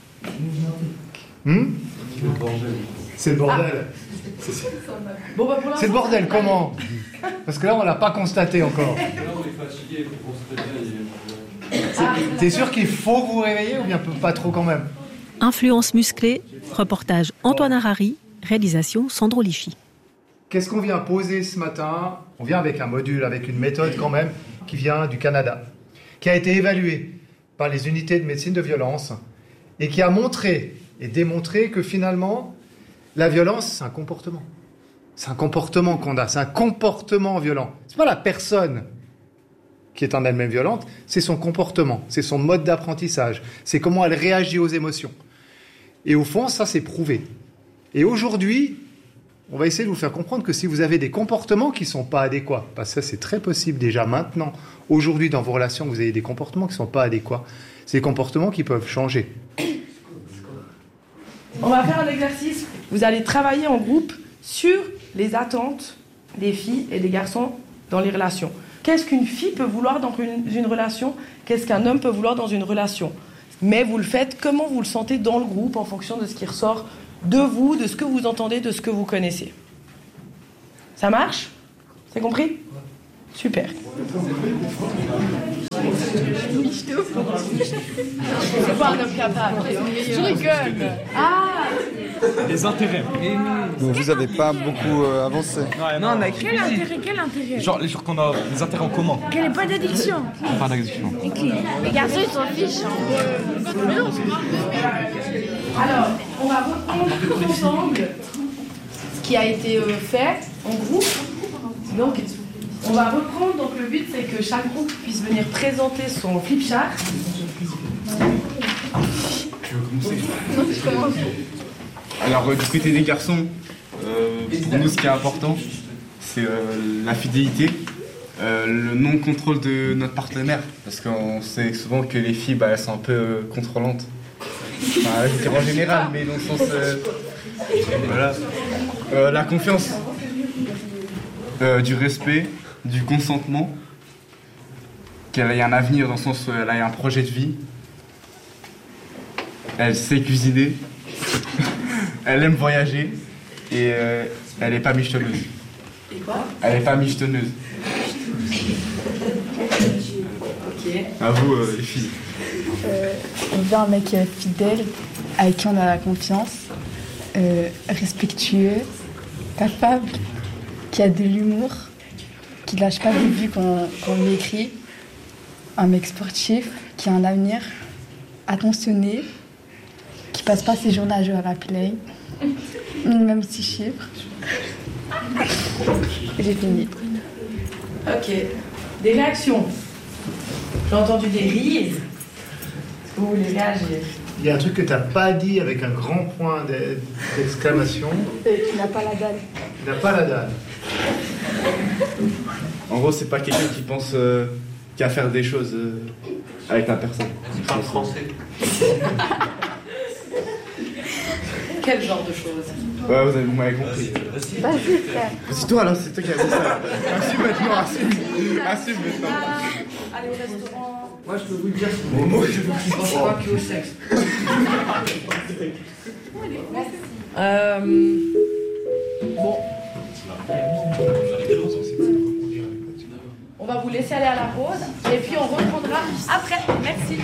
C'est le bordel. C'est le bordel, comment? Parce que là, on ne l'a pas constaté encore. T'es sûr qu'il faut vous réveiller ou bien pas trop quand même? Influence musclée, reportage Antoine Harari, réalisation Sandro Lichy. Qu'est-ce qu'on vient poser ce matin? On vient avec un module, avec une méthode quand même, qui vient du Canada, qui a été évaluée par les unités de médecine de violence et qui a montré et démontré que finalement, la violence, c'est un comportement. C'est un comportement qu'on a, c'est un comportement violent. C'est pas la personne qui est en elle-même violente, c'est son comportement, c'est son mode d'apprentissage, c'est comment elle réagit aux émotions. Et au fond, ça, c'est prouvé. Et aujourd'hui, on va essayer de vous faire comprendre que si vous avez des comportements qui ne sont pas adéquats, parce que ça, c'est très possible déjà maintenant, aujourd'hui, dans vos relations, que vous ayez des comportements qui ne sont pas adéquats, c'est des comportements qui peuvent changer. On va faire un exercice. Vous allez travailler en groupe sur les attentes des filles et des garçons dans les relations. Qu'est-ce qu'une fille peut vouloir dans une relation? Qu'est-ce qu'un homme peut vouloir dans une relation? Mais vous le faites comment vous le sentez dans le groupe, en fonction de ce qui ressort de vous, de ce que vous entendez, de ce que vous connaissez. Ça marche? C'est compris? Super. C'est pas un homme capable. Je rigole. Ah! Les intérêts. Donc vous avez pas beaucoup avancé. Non, mais quel intérêt? Genre qu'on a des intérêts en commun. Qu'elle n'ait pas d'addiction. Pas d'addiction. Les garçons, ils s'en fichent. Alors, on va reprendre tous ensemble ce qui a été fait en groupe. Donc, on va reprendre. Donc, le but, c'est que chaque groupe puisse venir présenter son flipchart. Tu veux commencer? Non, je commence. Alors, du côté des garçons, pour nous, ce qui est important, c'est la fidélité, le non-contrôle de notre partenaire. Parce qu'on sait souvent que les filles, elles sont un peu contrôlantes. Enfin, je dirais en général, mais dans le sens... voilà. La confiance, du respect, du consentement, qu'elle ait un avenir dans le sens où elle a un projet de vie. Elle sait cuisiner. Elle aime voyager et elle n'est pas michetonneuse. Et quoi? Elle n'est pas michetonneuse. Ok. À vous, les filles. On veut un mec fidèle, avec qui on a la confiance, respectueux, capable, qui a de l'humour, qui ne lâche pas des vues qu'on lui écrit, un mec sportif, qui a un avenir, attentionné, qui passe pas ses journées à jouer à la play, minimum 6 chiffres. J'ai fini. Ok. Des réactions. J'ai entendu des rires. Est-ce que vous voulez réagir? Il y a un truc que tu n'as pas dit avec un grand point d'exclamation. Tu n'as pas la dalle. Tu n'as pas la dalle. En gros, c'est pas quelqu'un qui pense qu'à faire des choses avec la personne. C'est pas français. Quel genre de choses? Ouais, vous m'avez compris. Vas-y, frère. C'est toi, alors, c'est toi qui as dit ça. Assume maintenant, assume maintenant. Allez, au restaurant. Moi, je peux vous le dire, je pense pas que au sexe. Bon. On va vous laisser aller à la pause et puis on reprendra après. Merci.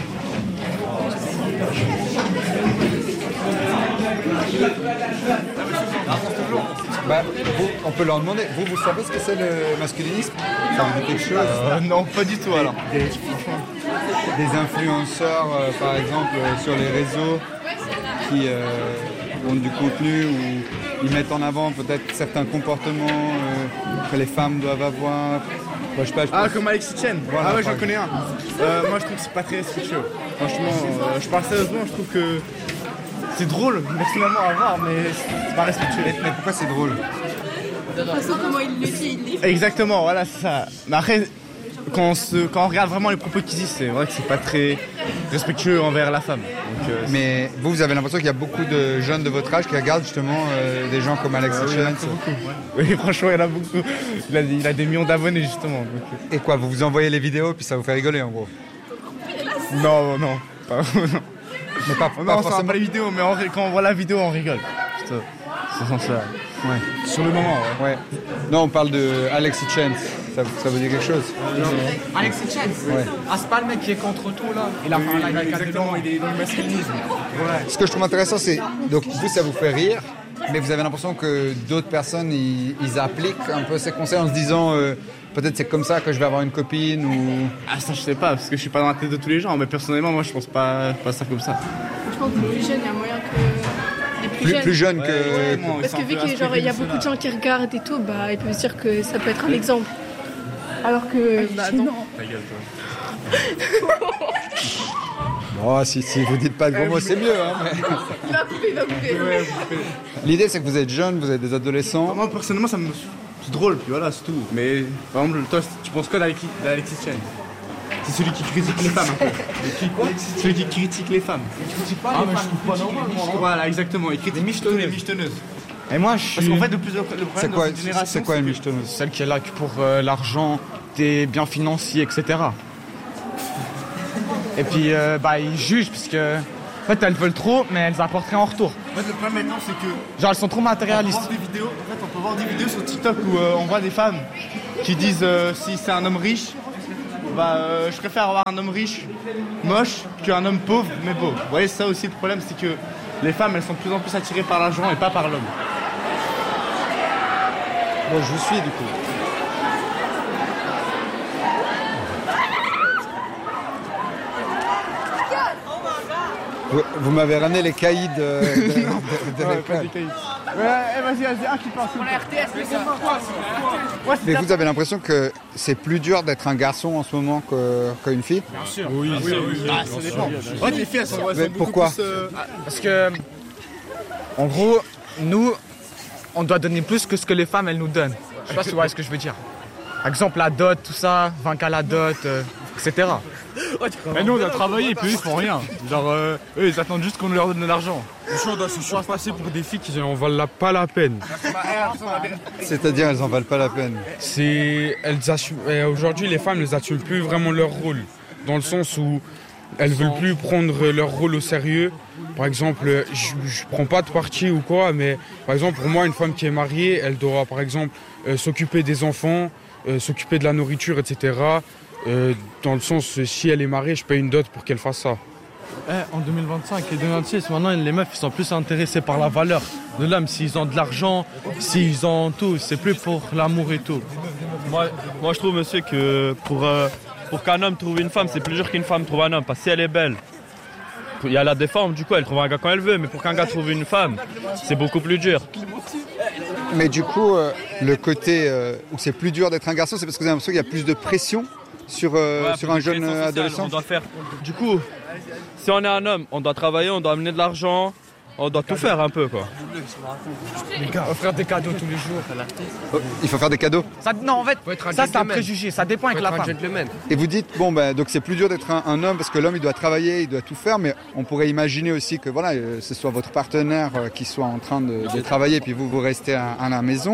On peut leur demander. Vous savez ce que c'est le masculinisme? Ça vous dit quelque chose? Non, pas du tout alors. Des influenceurs, par exemple, sur les réseaux qui ont du contenu où ils mettent en avant peut-être certains comportements que les femmes doivent avoir. Moi, je sais pas, comme Alexis Chen. Voilà, ouais, j'en connais un. Moi, je trouve que c'est pas très respectueux. Franchement, je parle sérieusement, je trouve que c'est drôle, personnellement, à voir, mais c'est pas respectueux. Mais pourquoi c'est drôle? De toute façon, comment il le dit, Exactement, voilà, c'est ça. Mais après, quand on regarde vraiment les propos qu'ils disent, c'est vrai que c'est pas très respectueux envers la femme. Donc, mais vous avez l'impression qu'il y a beaucoup de jeunes de votre âge qui regardent justement des gens comme Alexis Chen? Oui, franchement, il y en a beaucoup. Il a des millions d'abonnés, justement. Donc. Et quoi, vous vous envoyez les vidéos puis ça vous fait rigoler, en gros? Non. Mais pas forcément pas les vidéos, mais quand on voit la vidéo, on rigole. C'est censé. Ouais. Sur le moment, ouais. Non, on parle de Alexis Chen. Ça vous dit quelque chose? Alexis Chen? Ouais. Ah, c'est pas le mec qui est contre tout là. Il a fait un live exactement, il est dans le masculinisme. Ouais. Ce que je trouve intéressant, c'est. Donc, vous, ça vous fait rire, mais vous avez l'impression que d'autres personnes, ils appliquent un peu ces conseils en se disant. Peut-être c'est comme ça que je vais avoir une copine ou... Ah ça je sais pas, parce que je suis pas dans la tête de tous les gens, mais personnellement moi je pense pas ça comme ça. Je pense que les jeunes, il y a moyen que... Les plus jeunes que... Parce que vu qu'il y a beaucoup de gens qui regardent et tout, bah, ils peuvent se dire que ça peut être un exemple. Alors que... non. Ta gueule toi. Oh, si vous dites pas de gros mots, c'est mieux. Hein, mais... Il va couper. L'idée c'est que vous êtes jeunes, vous êtes des adolescents. Moi personnellement ça me... C'est drôle, puis voilà, c'est tout. Mais par exemple, toi, tu penses quoi d'Alexis Chen? C'est celui qui critique les femmes un peu. Celui qui critique les femmes. Il critique pas les femmes, je trouve pas normal. Voilà, exactement. Il critique tous les michetonneuses. Et moi, je suis... Parce qu'en fait, le problème dans cette génération... C'est quoi une michetonneuse? Celle qui est là que pour l'argent, des biens financiers, etc. Et puis, ils jugent, parce que... En fait, elles veulent trop, mais elles apportent rien en retour. En fait, le problème maintenant, c'est que... Genre, elles sont trop matérialistes. On peut voir des vidéos sur TikTok où on voit des femmes qui disent si c'est un homme riche, je préfère avoir un homme riche, moche, qu'un homme pauvre, mais beau. Vous voyez, ça aussi, le problème, c'est que les femmes, elles sont de plus en plus attirées par l'argent et pas par l'homme. Bon, je vous suis, du coup. Vous m'avez ramené les caïds de l'école. Vas-y, un qui parle. Pour la RTS, c'est ça. Mais vous avez l'impression que c'est plus dur d'être un garçon en ce moment qu'une fille? Bien sûr. Oui. Ça dépend. Ouais, les filles, elles sont pourquoi plus, Parce que, en gros, nous, on doit donner plus que ce que les femmes, elles nous donnent. Je sais pas si vous voyez ce que je veux dire. Par exemple, la dot, tout ça, 20K la dot, etc. Mais nous on doit travailler et puis eux ils font rien. Genre eux ils attendent juste qu'on leur donne de l'argent. On doit se surpasser pour des filles qui en valent pas la peine. C'est-à-dire elles en valent pas la peine. Aujourd'hui les femmes elles n'assument plus vraiment leur rôle. Dans le sens où elles veulent plus prendre leur rôle au sérieux. Par exemple, je prends pas de parti ou quoi, mais par exemple pour moi une femme qui est mariée, elle doit par exemple s'occuper des enfants, s'occuper de la nourriture, etc. Dans le sens, si elle est mariée, je paye une dot pour qu'elle fasse ça. En 2025 et 2026, maintenant les meufs ils sont plus intéressés par la valeur de l'homme, s'ils ont de l'argent, s'ils ont tout, c'est plus pour l'amour et tout. Moi je trouve monsieur que pour qu'un homme trouve une femme, c'est plus dur qu'une femme trouve un homme, parce que si elle est belle, il y a la déforme, du coup elle trouve un gars quand elle veut, mais pour qu'un gars trouve une femme, c'est beaucoup plus dur. Mais du coup, le côté où c'est plus dur d'être un garçon, c'est parce que vous avez l'impression qu'il y a plus de pression sur un jeune adolescent. On doit faire. Du coup, si on est un homme, on doit travailler, on doit amener de l'argent, on doit tout faire un peu quoi. Les gars, offrir des cadeaux tous les jours. Il faut faire des cadeaux. Non, en fait, ça c'est un préjugé, ça dépend avec la femme. Et vous dites, donc c'est plus dur d'être un homme parce que l'homme il doit travailler, il doit tout faire, mais on pourrait imaginer aussi que ce soit votre partenaire qui soit en train de travailler, puis vous restez à la maison.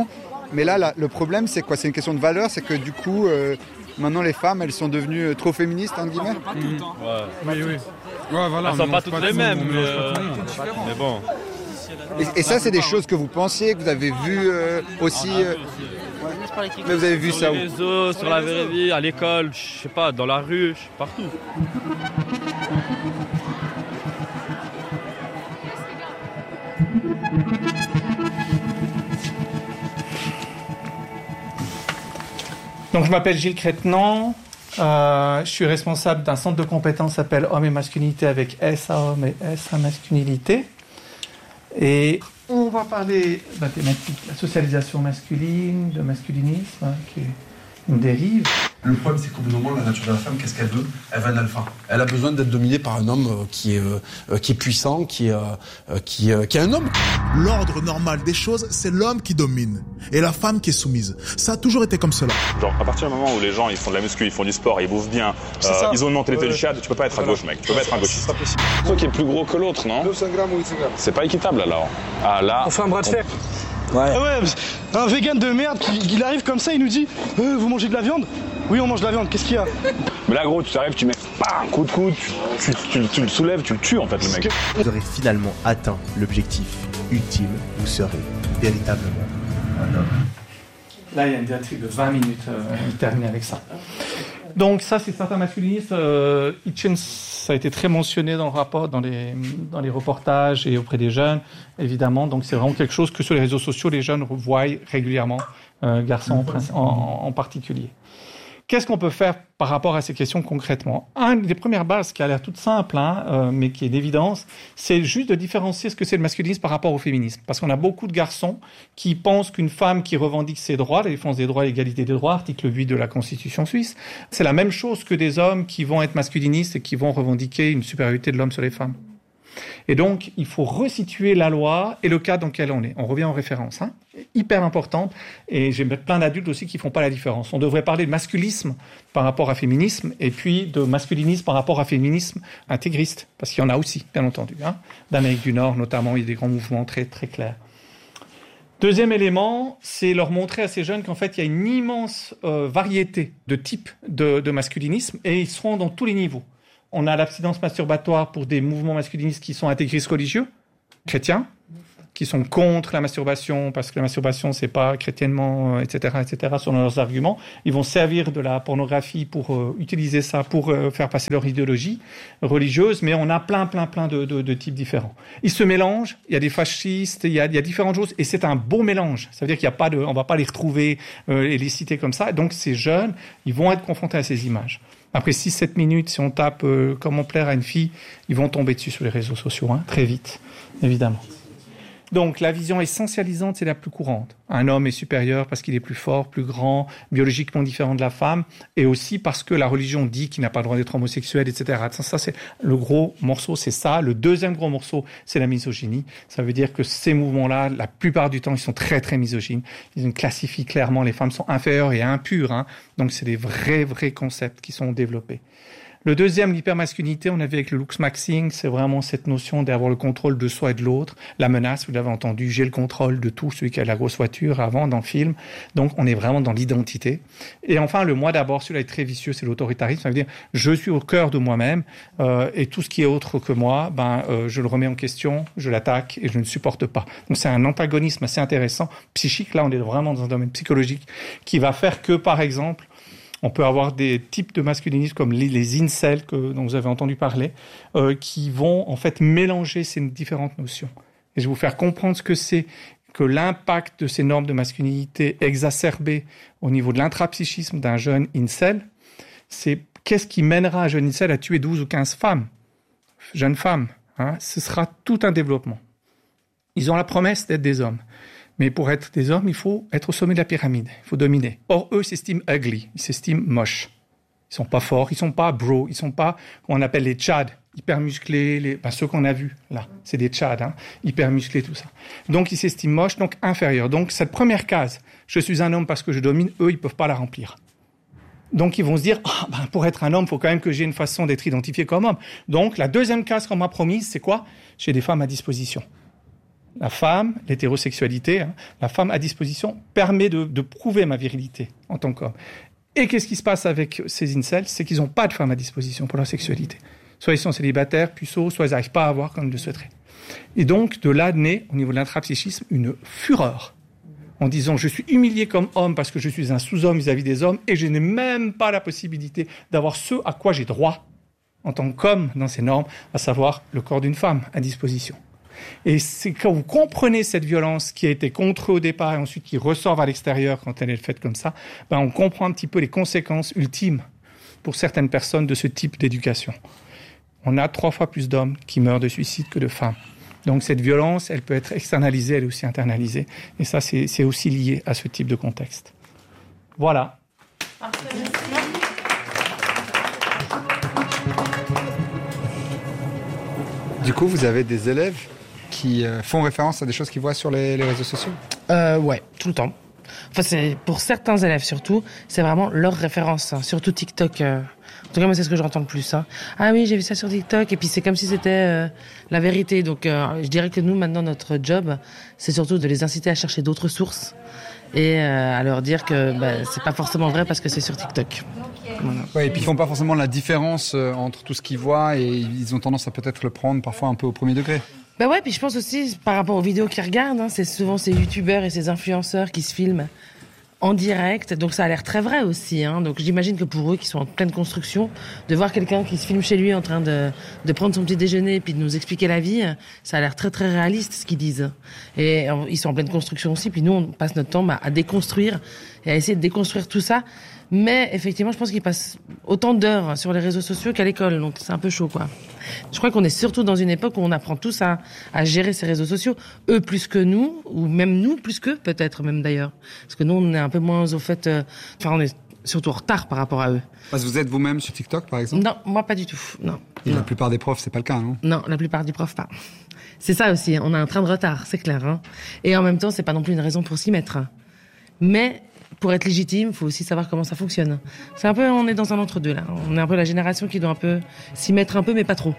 Mais là, le problème, c'est quoi? C'est une question de valeur, c'est que du coup, maintenant les femmes, elles sont devenues trop féministes, entre guillemets. Oui. Ouais, voilà, elles sont pas toutes les mêmes, mais bon. Et ça, c'est des choses que vous pensiez, que vous avez vues aussi. Mais vous avez vu ça où? Sur les réseaux, sur la vraie vie, à l'école, je sais pas, dans la rue, partout. Donc, je m'appelle Gilles Crétenant. Je suis responsable d'un centre de compétences qui s'appelle Hommes et Masculinité avec S à Hommes et S à Masculinité. Et on va parler de la thématique de la socialisation masculine, de masculinisme, qui est une dérive. Le problème, c'est qu'au bout d'un moment, la nature de la femme, qu'est-ce qu'elle veut? Elle veut un alpha. Elle a besoin d'être dominée par un homme qui est puissant, qui est un homme. L'ordre normal des choses, c'est l'homme qui domine et la femme qui est soumise. Ça a toujours été comme cela. Genre, à partir du moment où les gens ils font de la muscu, ils font du sport, ils bouffent bien, ils ont une mentalité du chiad, tu peux pas être à gauche, mec. Tu peux pas être un gauchiste. C'est toi qui est plus gros que l'autre, non? 200 grammes ou 800 grammes. C'est pas équitable alors. Ah là. On fait un bras de fer. Ouais. Un vegan de merde qui arrive comme ça, il nous dit vous mangez de la viande? Oui, on mange de la viande, qu'est-ce qu'il y a? Mais là, gros, tu arrives, tu mets un coup de coude, tu le soulèves, tu le tues en fait, le mec. Vous aurez finalement atteint l'objectif ultime, vous serez véritablement un homme. Là, il y a une diatribe de 20 minutes, il termine avec ça. Donc ça, c'est certains masculinistes. Hitchens, ça a été très mentionné dans le rapport, dans les reportages et auprès des jeunes, évidemment. Donc c'est vraiment quelque chose que sur les réseaux sociaux, les jeunes voient régulièrement, garçons en particulier. Qu'est-ce qu'on peut faire par rapport à ces questions concrètement? Une des premières bases qui a l'air toute simple, mais qui est d'évidence, c'est juste de différencier ce que c'est le masculinisme par rapport au féminisme. Parce qu'on a beaucoup de garçons qui pensent qu'une femme qui revendique ses droits, la défense des droits et l'égalité des droits, article 8 de la Constitution suisse, c'est la même chose que des hommes qui vont être masculinistes et qui vont revendiquer une supériorité de l'homme sur les femmes. Et donc, il faut resituer la loi et le cadre dans lequel on est. On revient en référence, hyper importante. Et j'ai plein d'adultes aussi qui font pas la différence. On devrait parler de masculisme par rapport à féminisme et puis de masculinisme par rapport à féminisme intégriste. Parce qu'il y en a aussi, bien entendu. D'Amérique du Nord, notamment, il y a des grands mouvements très, très clairs. Deuxième élément, c'est leur montrer à ces jeunes qu'en fait, il y a une immense variété de types de masculinisme et ils seront dans tous les niveaux. On a l'abstinence masturbatoire pour des mouvements masculinistes qui sont intégristes religieux, chrétiens, qui sont contre la masturbation parce que la masturbation, c'est pas chrétiennement, etc., selon leurs arguments. Ils vont servir de la pornographie pour utiliser ça, pour faire passer leur idéologie religieuse, mais on a plein de types différents. Ils se mélangent, il y a des fascistes, il y a différentes choses, et c'est un beau mélange. Ça veut dire qu'il y a pas on va pas les retrouver et les citer comme ça. Donc ces jeunes, ils vont être confrontés à ces images. Après 6-7 minutes, si on tape comment plaire à une fille, ils vont tomber dessus sur les réseaux sociaux, très vite, évidemment. Donc la vision essentialisante, c'est la plus courante. Un homme est supérieur parce qu'il est plus fort, plus grand, biologiquement différent de la femme, et aussi parce que la religion dit qu'il n'a pas le droit d'être homosexuel, etc. Ça, c'est le gros morceau, c'est ça. Le deuxième gros morceau, c'est la misogynie. Ça veut dire que ces mouvements-là, la plupart du temps, ils sont très, très misogynes. Ils classifient clairement les femmes sont inférieures et impures. Donc c'est des vrais concepts qui sont développés. Le deuxième, l'hypermasculinité, on a vu avec le looks-maxing, c'est vraiment cette notion d'avoir le contrôle de soi et de l'autre. La menace, vous l'avez entendu, j'ai le contrôle de tout, celui qui a la grosse voiture avant dans le film. Donc on est vraiment dans l'identité. Et enfin, le moi d'abord, celui-là est très vicieux, c'est l'autoritarisme. Ça veut dire, je suis au cœur de moi-même et tout ce qui est autre que moi, je le remets en question, je l'attaque et je ne supporte pas. Donc c'est un antagonisme assez intéressant, psychique. Là, on est vraiment dans un domaine psychologique qui va faire que, par exemple, on peut avoir des types de masculinisme comme les incels dont vous avez entendu parler, qui vont en fait mélanger ces différentes notions. Et je vais vous faire comprendre ce que c'est que l'impact de ces normes de masculinité exacerbées au niveau de l'intrapsychisme d'un jeune incel. C'est qu'est-ce qui mènera un jeune incel à tuer 12 ou 15 femmes, jeunes femmes. Ce sera tout un développement. Ils ont la promesse d'être des hommes. Mais pour être des hommes, il faut être au sommet de la pyramide. Il faut dominer. Or, eux s'estiment ugly. Ils s'estiment moches. Ils sont pas forts. Ils sont pas bro. Ils sont pas, on appelle les tchads, hyper musclés. Ceux qu'on a vus, là. C'est des tchads, hyper musclés, tout ça. Donc, ils s'estiment moches, donc inférieurs. Donc, cette première case, je suis un homme parce que je domine, eux, ils peuvent pas la remplir. Donc, ils vont se dire, pour être un homme, il faut quand même que j'ai une façon d'être identifié comme homme. Donc, la deuxième case qu'on m'a promise, c'est quoi? J'ai des femmes à disposition. La femme, l'hétérosexualité, la femme à disposition permet de prouver ma virilité en tant qu'homme. Et qu'est-ce qui se passe avec ces incels? C'est qu'ils n'ont pas de femme à disposition pour leur sexualité. Soit ils sont célibataires, puceaux, soit ils n'arrivent pas à avoir comme ils le souhaiteraient. Et donc, de là naît, au niveau de l'intrapsychisme, une fureur. En disant, je suis humilié comme homme parce que je suis un sous-homme vis-à-vis des hommes et je n'ai même pas la possibilité d'avoir ce à quoi j'ai droit en tant qu'homme dans ces normes, à savoir le corps d'une femme à disposition. Et c'est quand vous comprenez cette violence qui a été contre eux au départ et ensuite qui ressort à l'extérieur quand elle est faite comme ça, on comprend un petit peu les conséquences ultimes pour certaines personnes de ce type d'éducation. On a 3 fois plus d'hommes qui meurent de suicide que de femmes. Donc cette violence, elle peut être externalisée, elle est aussi internalisée. Et ça, c'est aussi lié à ce type de contexte. Voilà. Du coup, vous avez des élèves qui font référence à des choses qu'ils voient sur les réseaux sociaux ? Ouais, tout le temps. Enfin, c'est pour certains élèves surtout, c'est vraiment leur référence, surtout TikTok. En tout cas, moi, c'est ce que j'entends le plus. Ah oui, j'ai vu ça sur TikTok, et puis c'est comme si c'était la vérité. Donc, je dirais que nous, maintenant, notre job, c'est surtout de les inciter à chercher d'autres sources et à leur dire que c'est pas forcément vrai parce que c'est sur TikTok. Voilà. Ouais, et puis ils font pas forcément la différence entre tout ce qu'ils voient et ils ont tendance à peut-être le prendre parfois un peu au premier degré. Bah ouais, puis je pense aussi, par rapport aux vidéos qu'ils regardent, c'est souvent ces youtubeurs et ces influenceurs qui se filment en direct, donc ça a l'air très vrai aussi. Donc j'imagine que pour eux qui sont en pleine construction, de voir quelqu'un qui se filme chez lui en train de prendre son petit déjeuner et puis de nous expliquer la vie, ça a l'air très très réaliste ce qu'ils disent. Et ils sont en pleine construction aussi, puis nous on passe notre temps à déconstruire et à essayer de déconstruire tout ça. Mais effectivement, je pense qu'ils passent autant d'heures sur les réseaux sociaux qu'à l'école, donc c'est un peu chaud, quoi. Je crois qu'on est surtout dans une époque où on apprend tous à gérer ces réseaux sociaux, eux plus que nous, ou même nous plus qu'eux, peut-être même d'ailleurs. Parce que nous, on est un peu moins au fait... on est surtout en retard par rapport à eux. Parce que vous êtes vous-même sur TikTok, par exemple ? Non, moi pas du tout, non. Et la plupart des profs, c'est pas le cas, non ? Non, la plupart des profs, pas. C'est ça aussi, on a un train de retard, c'est clair. Et en même temps, c'est pas non plus une raison pour s'y mettre. Mais... pour être légitime, il faut aussi savoir comment ça fonctionne. C'est un peu, on est dans un entre-deux, là. On est un peu la génération qui doit un peu s'y mettre un peu, mais pas trop.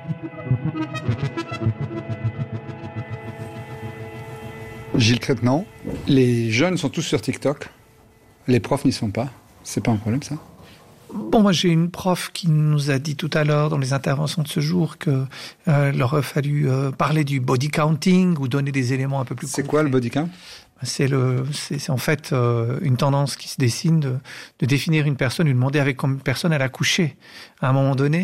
Gilles Crétenant, les jeunes sont tous sur TikTok. Les profs n'y sont pas. C'est pas un problème, ça ? Bon, moi j'ai une prof qui nous a dit tout à l'heure dans les interventions de ce jour que leur a fallu parler du body counting ou donner des éléments un peu plus concrets. C'est quoi le body count ? C'est en fait une tendance qui se dessine de définir une personne, de demander avec combien de personnes elle a couché à un moment donné.